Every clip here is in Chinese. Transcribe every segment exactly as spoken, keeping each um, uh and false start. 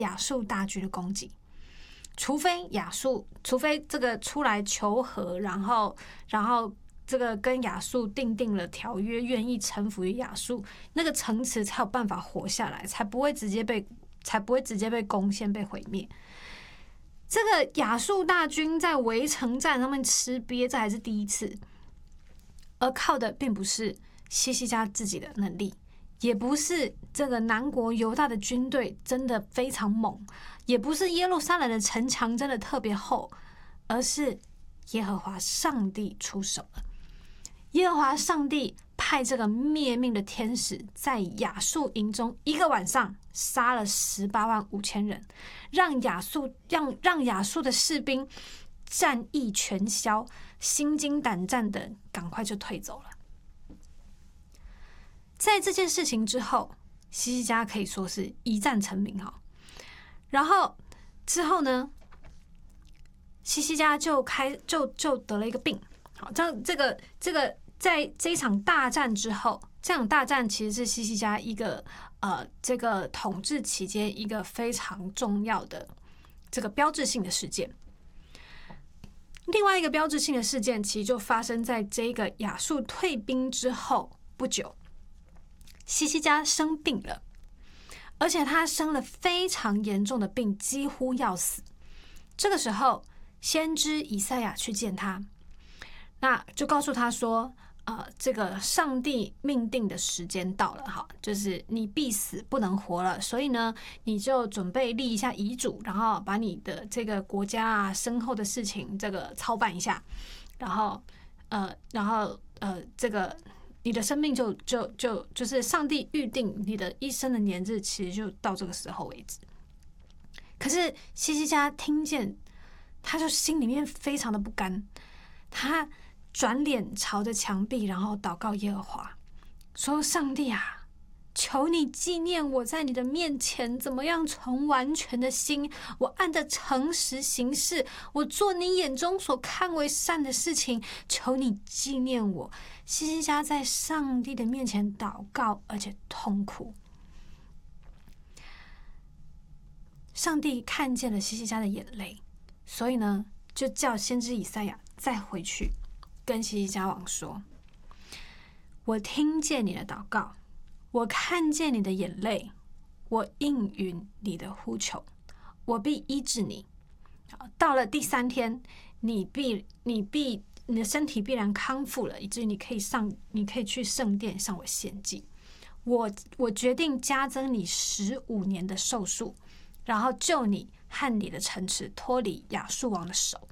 亚述大军的攻击。除非亚述，除非这个出来求和，然后，然后这个跟亚述订定了条约，愿意臣服于亚述，那个城池才有办法活下来，才不会直接被，才不会直接被攻陷、被毁灭。这个亚述大军在围城战上面吃瘪，这还是第一次，而靠的并不是西西家自己的能力。也不是这个南国犹大的军队真的非常猛，也不是耶路撒冷的城墙真的特别厚，而是耶和华上帝出手了。耶和华上帝派这个灭命的天使在亚述营中一个晚上杀了十八万五千人，让亚述让让亚述的士兵战意全消，心惊胆战的赶快就退走了。在这件事情之后，西西家可以说是一战成名哈。然后之后呢，西西家就开就就得了一个病。好，这这个这个在这一场大战之后，这场大战其实是西西家一个呃这个统治期间一个非常重要的这个标志性的事件。另外一个标志性的事件，其实就发生在这个亚述退兵之后不久。西西家生病了，而且他生了非常严重的病，几乎要死。这个时候，先知以赛亚去见他，那就告诉他说：“呃，这个上帝命定的时间到了，哈，就是你必死，不能活了。所以呢，你就准备立一下遗嘱，然后把你的这个国家啊、身后的事情这个操办一下，然后，呃，然后，呃，这个。”你的生命就就就就是上帝预定你的一生的年日，其实就到这个时候为止。可是西西家听见，他就心里面非常的不甘，他转脸朝着墙壁，然后祷告耶和华，说：“上帝啊，求你纪念我在你的面前怎么样存完全的心，我按着诚实行事，我做你眼中所看为善的事情，求你纪念我。”西西家在上帝的面前祷告，而且痛哭。上帝看见了西西家的眼泪，所以呢，就叫先知以赛亚再回去跟西西家王说：“我听见你的祷告，我看见你的眼泪，我应允你的呼求，我必医治你。到了第三天，你必你必你的身体必然康复了，以至于你可以上，你可以去圣殿向我献祭。我我决定加增你十五年的寿数，然后救你和你的城池脱离亚述王的手。”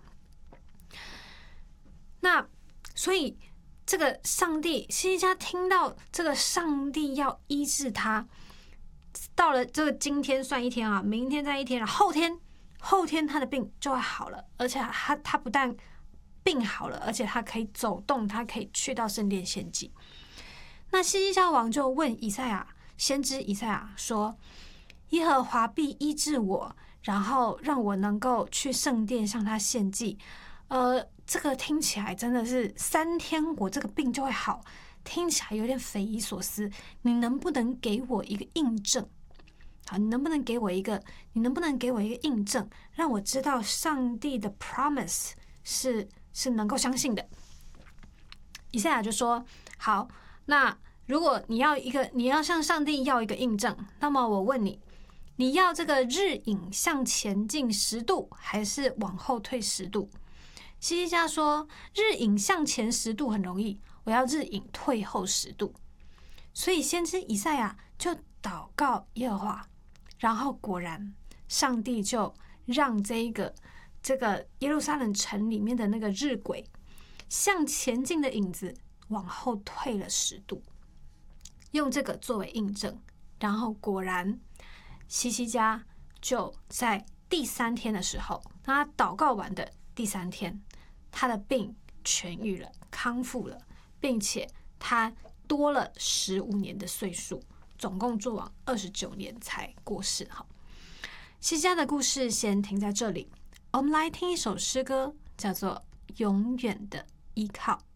那所以这个上帝西西家听到这个上帝要医治他，到了这个今天算一天啊，明天再一天，后天后天他的病就会好了，而且他他不但病好了，而且他可以走动，他可以去到圣殿献祭。那西西家王就问以赛亚先知以赛亚说：“耶和华必医治我，然后让我能够去圣殿向他献祭。”呃，这个听起来真的是三天我这个病就会好，听起来有点匪夷所思。你能不能给我一个印证？好，你能不能给我一个？你能不能给我一个印证，让我知道上帝的 promise 是是能够相信的？以赛亚就说：“好，那如果你要一个，你要向上帝要一个印证，那么我问你，你要这个日影向前进十度，还是往后退十度？”西西家说：“日影向前十度很容易，我要日影退后十度。”所以先知以赛亚就祷告耶和华，然后果然上帝就让这一个这个耶路撒冷城里面的那个日晷向前进的影子往后退了十度，用这个作为印证。然后果然西西家就在第三天的时候，当他祷告完的第三天，他的病痊愈了，康复了，并且他多了十五年的岁数，总共做完二十九年才过世。好，西西家的故事先停在这里，我们来听一首诗歌，叫做《永远的依靠》。